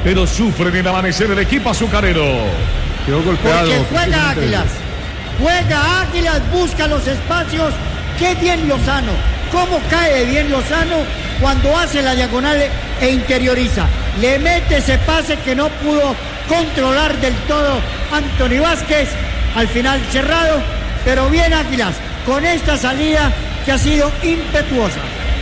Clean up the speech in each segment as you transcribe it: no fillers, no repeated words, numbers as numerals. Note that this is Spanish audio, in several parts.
pero sufren en amanecer el equipo azucarero. Quedó golpeado. Porque juega Águilas, busca los espacios. Qué bien Lozano, cómo cae bien Lozano cuando hace la diagonal e interioriza. Le mete ese pase que no pudo controlar del todo Anthony Vázquez, al final cerrado, pero bien Águilas, con esta salida que ha sido impetuosa.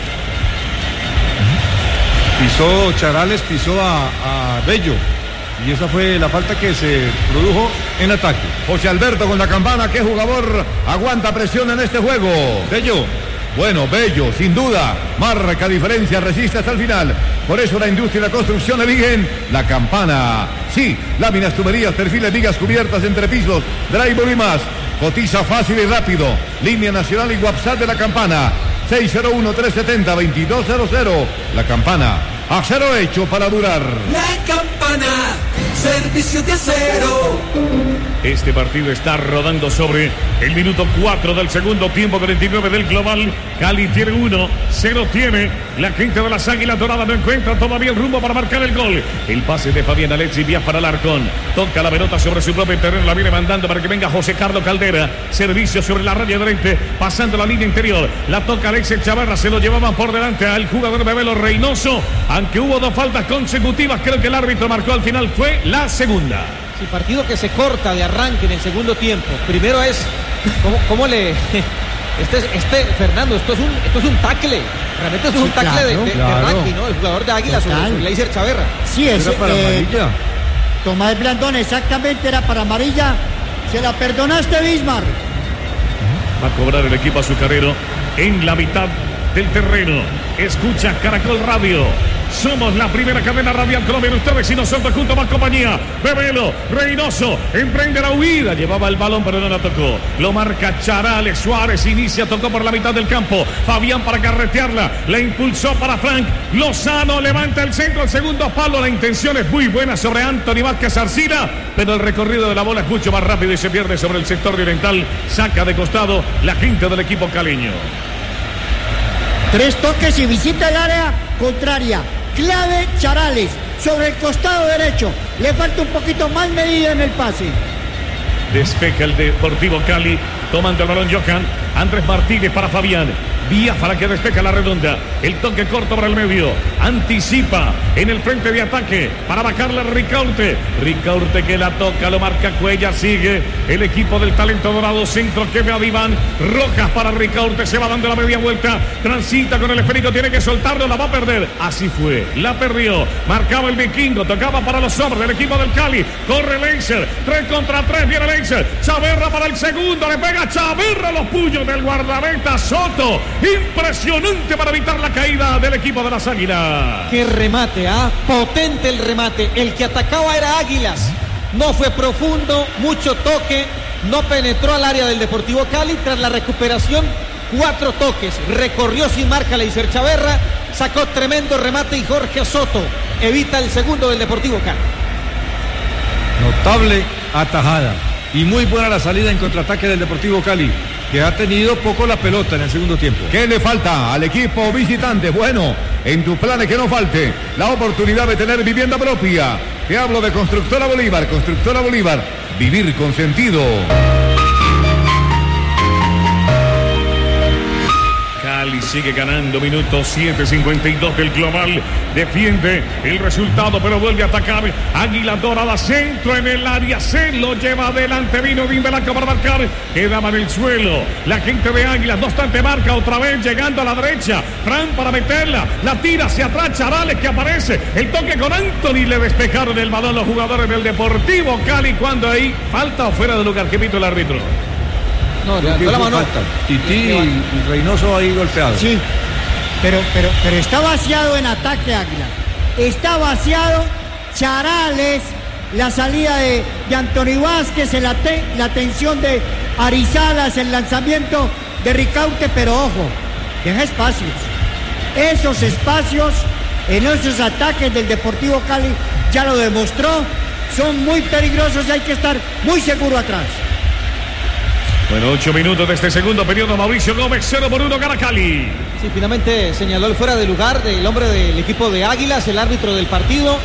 Pisó Charales, pisó a Bello. Y esa fue la falta que se produjo en ataque. José Alberto con la campana. ¿Qué jugador aguanta presión en este juego? Bello. Bueno, Bello, sin duda, marca diferencia, resiste hasta el final. Por eso la industria y la construcción eligen la campana. Sí, láminas, tuberías, perfiles, vigas cubiertas, entrepisos, drywall y más. Cotiza fácil y rápido. Línea nacional y WhatsApp de la campana. 601-370-2200. La campana. Acero hecho para durar. La campana. Servicio de acero. Este partido está rodando sobre el minuto 4 del segundo tiempo, 49 del global. Cali tiene 1, 0 tiene. La gente de las Águilas Doradas no encuentra todavía el rumbo para marcar el gol. El pase de Fabián Alexis vía para Alarcón. Toca la pelota sobre su propio terreno, la viene mandando para que venga José Carlos Caldera. Servicio sobre la raya derecha, pasando la línea interior. La toca Alexis Chavarra, se lo llevaban por delante al jugador Bebelo Reynoso. Aunque hubo 2 faltas consecutivas, creo que el árbitro marcó al final, fue la segunda. Sí, partido que se corta de arranque en el segundo tiempo. Primero es, ¿cómo le...? Fernando, esto es un tackle. Realmente es un tackle de rugby, ¿no? El jugador de Águila sobre Leiser Chaverra. Sí, era para amarilla. Tomás Blandón, exactamente, era para amarilla. Se la perdonaste, Bismar. Va a cobrar el equipo azucarero en la mitad del terreno. Escucha Caracol Radio. Somos la primera cadena radial colombiana. Ustedes y nosotros junto a más compañía. Bebelo, Reynoso, emprende la huida. Llevaba el balón pero no la tocó. Lo marca Charales. Suárez inicia, tocó por la mitad del campo. Fabián para carretearla. La impulsó para Frank. Lozano levanta el centro, el segundo palo. La intención es muy buena sobre Anthony Vázquez Arcila, pero el recorrido de la bola es mucho más rápido y se pierde sobre el sector de oriental. Saca de costado la gente del equipo caleño. 3 toques y visita el área contraria. Clave Charales sobre el costado derecho. Le falta un poquito más medida en el pase. Despeja el Deportivo Cali. Tomando el balón Johan. Andrés Martínez para Fabián. Vía para que despeja la redonda. El toque corto para el medio. Anticipa en el frente de ataque para bajarla Ricaurte. Ricaurte que la toca, lo marca Cuellar. Sigue el equipo del talento dorado. Centro que ve a Diván. Rojas para Ricaurte. Se va dando la media vuelta. Transita con el esférico. Tiene que soltarlo. La va a perder. Así fue. La perdió. Marcaba el vikingo. Tocaba para los hombres del equipo del Cali. Corre Leiser. 3 contra 3. Viene Leiser. Chaverra para el segundo. Le pega Chaverra los puños del guardameta Soto. Impresionante para evitar la caída del equipo de las Águilas. Qué remate, potente el remate. El que atacaba era Águilas. No fue profundo, mucho toque. No penetró al área del Deportivo Cali. Tras la recuperación, 4 toques. Recorrió sin marca Leiser Chaverra. Sacó tremendo remate y Jorge Soto evita el segundo del Deportivo Cali. Notable atajada. Y muy buena la salida en contraataque del Deportivo Cali, que ha tenido poco la pelota en el segundo tiempo. ¿Qué le falta al equipo visitante? Bueno, en tus planes que no falte la oportunidad de tener vivienda propia. Te hablo de Constructora Bolívar. Constructora Bolívar, vivir con sentido. Cali sigue ganando, minuto 7:52 del global. Defiende el resultado, pero vuelve a atacar. Águila Dorada, centro en el área, se lo lleva adelante. Vino Bimbelaca para marcar, quedaba en el suelo. La gente de Águilas, no obstante, marca otra vez, llegando a la derecha. Fran para meterla, la tira hacia atrás. Charales que aparece. El toque con Anthony, le despejaron el balón los jugadores del Deportivo Cali. Cuando ahí falta o fuera de lugar, que pito el árbitro. No, levantó la mano. Tití y Reynoso ahí golpeado. Sí, pero está vaciado en ataque Águila. Está vaciado. Charales, la salida de Anthony Vázquez, la atención de Arizalas, el lanzamiento de Ricaurte, pero ojo, deja espacios. Esos espacios en esos ataques del Deportivo Cali ya lo demostró. Son muy peligrosos y hay que estar muy seguro atrás. Bueno, 8 minutos de este segundo periodo. Mauricio Gómez, 0-1 gana Cali. Sí, finalmente señaló el fuera de lugar del hombre del equipo de Águilas, el árbitro del partido.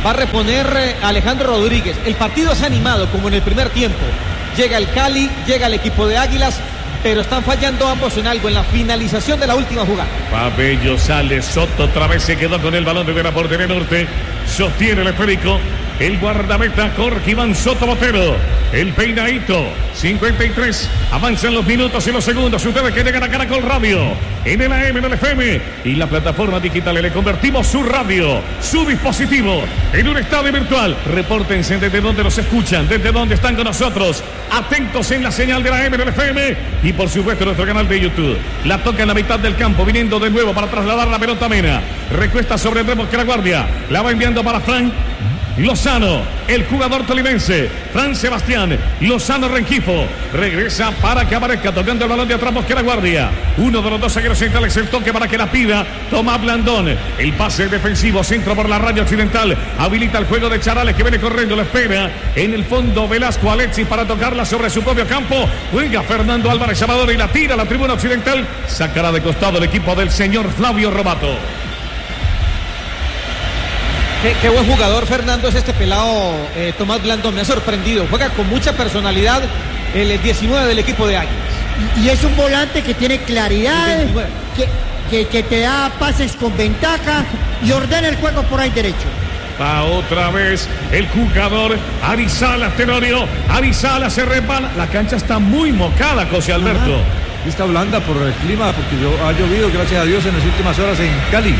Va a reponer Alejandro Rodríguez. El partido es animado como en el primer tiempo. Llega el Cali, llega el equipo de Águilas, pero están fallando ambos en algo, en la finalización de la última jugada. Fabello sale, Soto otra vez se quedó con el balón desde la portería norte. Sostiene el esférico. El guardameta Jorge Iván Soto Botero. El peinadito. 53. Avanzan los minutos y los segundos. Ustedes que llegan a Caracol Radio. En el AM, en el FM. Y la plataforma digital. Le convertimos su radio, su dispositivo, en un estadio virtual. Repórtense desde donde nos escuchan, desde donde están con nosotros. Atentos en la señal de la AM, en el FM. Y por supuesto nuestro canal de YouTube. La toca en la mitad del campo. Viniendo de nuevo para trasladar la pelota a Mena. Recuesta sobre Remos que la guardia. La va enviando para Frank Lozano, el jugador tolimense. Fran Sebastián Lozano Rengifo regresa para que aparezca tocando el balón de atrás Mosquera Guardia. Uno de los dos zagueros centrales, el toque para que la pida Tomás Blandón. El pase defensivo, centro por la raya occidental, habilita el juego de Charales que viene corriendo, la espera en el fondo Velasco Alexis para tocarla sobre su propio campo. Juega Fernando Álvarez Amador y la tira a la tribuna occidental. Sacará de costado el equipo del señor Flavio Robato. Qué buen jugador, Fernando, es este pelado Tomás Blandón. Me ha sorprendido. Juega con mucha personalidad el 19 del equipo de Águilas. Y es un volante que tiene claridad, que te da pases con ventaja y ordena el juego por ahí derecho. Va otra vez el jugador Arizala Tenorio. Arizala se resbala. La cancha está muy mocada, José Alberto. Está blanda por el clima, porque ha llovido, gracias a Dios, en las últimas horas en Cali.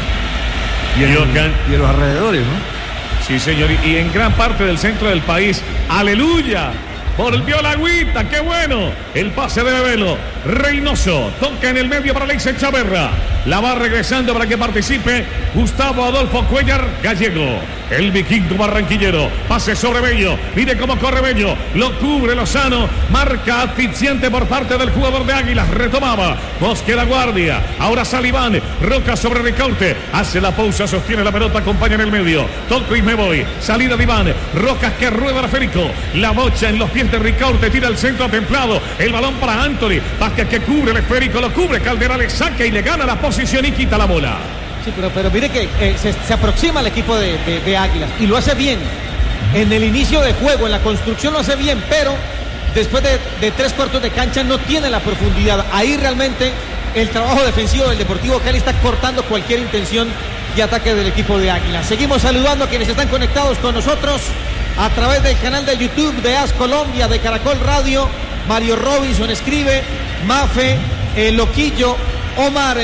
Y en los alrededores, ¿no? Sí, señor, y en gran parte del centro del país. ¡Aleluya! Volvió la agüita, qué bueno. El pase de Bebelo. Reynoso toca en el medio para Alexis Chaverra. La va regresando para que participe Gustavo Adolfo Cuellar Gallego. El vikingo barranquillero. Pase sobre Bello. Mire cómo corre Bello. Lo cubre Lozano. Marca asfixiante por parte del jugador de Águilas. Retomaba. Mosquera Guardia. Ahora Saliván. Roca sobre Ricaurte. Hace la pausa. Sostiene la pelota. Acompaña en el medio. Toco y me voy. Salida de Iván. Rojas que rueda al esférico. La bocha en los pies de Ricaurte. Tira el centro templado. El balón para Anthony. Vázquez que cubre el esférico. Lo cubre. Caldera le saca y le gana la posición y quita la bola. Sí, pero mire que se aproxima al equipo de Águilas y lo hace bien. En el inicio de juego, en la construcción lo hace bien, pero después de 3/4 de cancha no tiene la profundidad. Ahí realmente el trabajo defensivo del Deportivo Cali está cortando cualquier intención de ataque del equipo de Águilas. Seguimos saludando a quienes están conectados con nosotros a través del canal de YouTube de AS Colombia, de Caracol Radio. Mario Robinson escribe, Mafe, Loquillo, Omar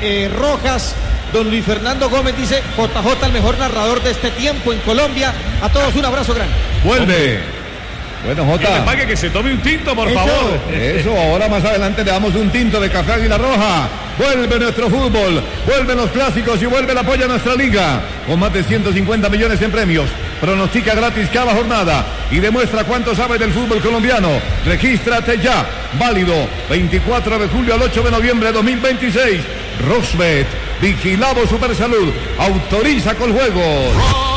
Rojas, don Luis Fernando Gómez dice, JJ el mejor narrador de este tiempo en Colombia. A todos un abrazo grande. Vuelve. Bueno, Jota. Que le pague, que se tome un tinto, por favor. Eso, ahora más adelante le damos un tinto de café Águila Roja. Vuelve nuestro fútbol, vuelven los clásicos y vuelve el apoyo a nuestra liga. Con más de 150 millones en premios. Pronostica gratis cada jornada y demuestra cuánto sabe del fútbol colombiano. Regístrate ya. Válido 24 de julio al 8 de noviembre de 2026. Rosbet, vigilado Supersalud, autoriza con juegos.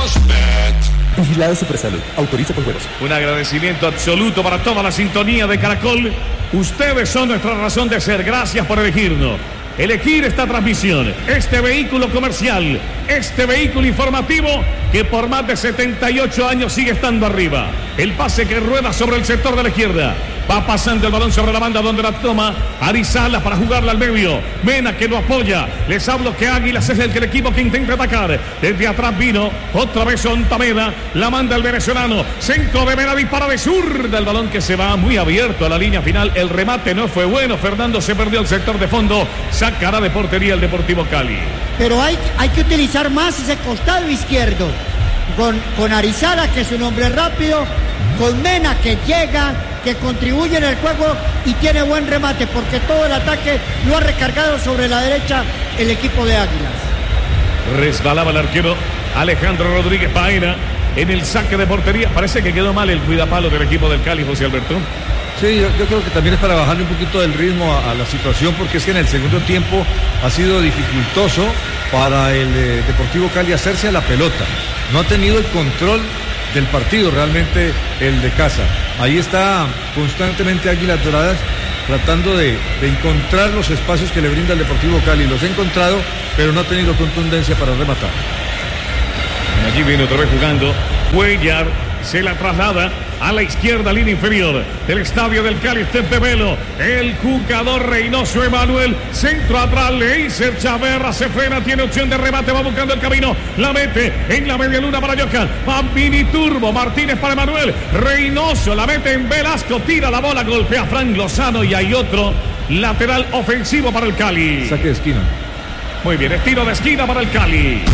Vigilado Supersalud, autoriza con juegos. Un agradecimiento absoluto para toda la sintonía de Caracol. Ustedes son nuestra razón de ser. Gracias por elegirnos. Elegir esta transmisión, este vehículo comercial, este vehículo informativo que por más de 78 años sigue estando arriba. El pase que rueda sobre el sector de la izquierda. Va pasando el balón sobre la banda donde la toma Arizala para jugarla al medio. Mena que lo apoya. Les hablo que Águilas es el equipo que intenta atacar. Desde atrás vino otra vez Ontameda. La manda el venezolano. Centro de Mena, dispara de zurda. El balón que se va muy abierto a la línea final. El remate no fue bueno. Fernando se perdió el sector de fondo. Sacará de portería el Deportivo Cali. Pero hay que utilizar más ese costado izquierdo. Con Arizala, que es un hombre rápido. Con Mena, que llega, que contribuye en el juego y tiene buen remate, porque todo el ataque lo ha recargado sobre la derecha el equipo de Águilas. Resbalaba el arquero Alejandro Rodríguez Paena en el saque de portería. Parece que quedó mal el cuidapalo del equipo del Cali, José Alberto. Sí, yo creo que también es para bajarle un poquito del ritmo a la situación, porque es que en el segundo tiempo ha sido dificultoso para el Deportivo Cali hacerse a la pelota. No ha tenido el control del partido realmente el de casa. Ahí está constantemente Águilas Doradas tratando de encontrar los espacios que le brinda el Deportivo Cali. Los ha encontrado, pero no ha tenido contundencia para rematar. Allí viene otra vez jugando. Cuellar se la traslada a la izquierda, línea inferior del estadio del Cali. Bebelo, el jugador Reynoso Emanuel, centro atrás, Leiser Chaverra se frena, tiene opción de remate, va buscando el camino, la mete en la media luna para Johan, va mini turbo, Martínez para Emanuel, Reynoso la mete en Velasco, tira la bola, golpea a Frank Lozano y hay otro lateral ofensivo para el Cali. Saque de esquina. Muy bien, es tiro de esquina para el Cali.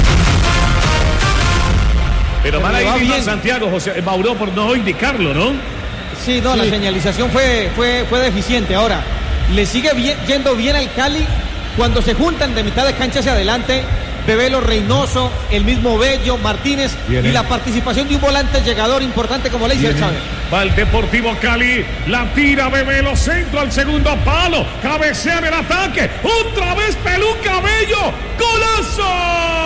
Pero mal ahí mismo Santiago José Mauro por no indicarlo, ¿no? Sí, no, sí. La señalización fue deficiente. Ahora, le sigue yendo bien al Cali cuando se juntan de mitad de cancha hacia adelante. Bebelo, Reynoso, el mismo Bello, Martínez y la participación de un volante llegador importante como Leiser Chávez. Va el Deportivo Cali, la tira Bebelo, centro al segundo palo, cabecea en el ataque, otra vez Peluca Bello, ¡golazo!